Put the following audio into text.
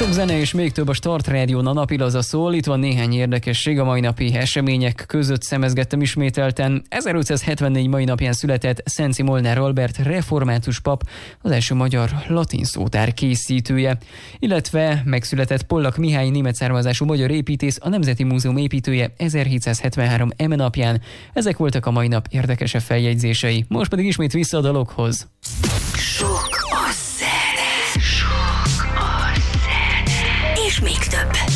Sok zene és még több a Start Rádión, a napilaza szól. Itt van néhány érdekesség a mai napi események között, szemezgettem ismételten. 1574 mai napján született Szenci Molnár Albert református pap, az első magyar latin szótár készítője. Illetve megszületett Pollak Mihály, német származású magyar építész, a Nemzeti Múzeum építője 1773 eme napján. Ezek voltak a mai nap érdekesebb feljegyzései. Most pedig ismét vissza a dalokhoz. Sok a zene, és még több.